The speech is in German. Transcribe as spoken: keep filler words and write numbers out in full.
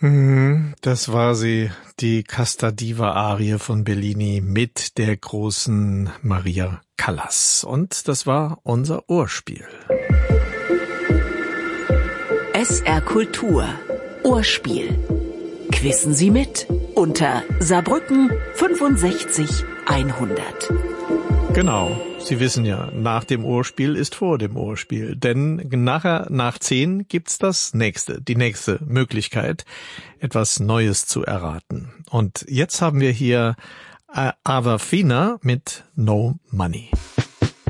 Hm, das war sie, die Casta Diva-Arie von Bellini mit der großen Maria Callas. Und das war unser Ohrspiel. S R Kultur Ohrspiel. Quissen Sie mit unter Saarbrücken fünfundsechzig hundert. Genau, Sie wissen ja, nach dem Ohrspiel ist vor dem Ohrspiel. Denn nachher, nach zehn, gibt's das nächste, die nächste Möglichkeit, etwas Neues zu erraten. Und jetzt haben wir hier Ava Fina mit No Money.